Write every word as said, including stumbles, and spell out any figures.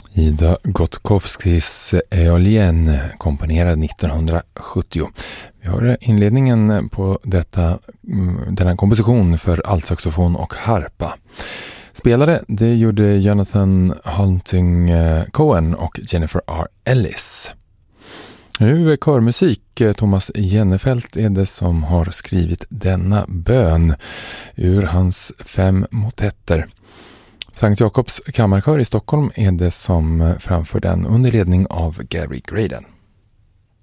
Ida Gottkowskis Eolien, komponerad nittonhundrasjuttio. Vi har inledningen på detta, denna komposition för altsaxofon och harpa. Spelare, det gjorde Jonathan Hunting Cohen och Jennifer R. Ellis. Nu är körmusik. Thomas Jennefelt är det som har skrivit denna bön ur hans fem motetter. Sankt Jakobs kammarkör i Stockholm är det som framför den under ledning av Gary Graden.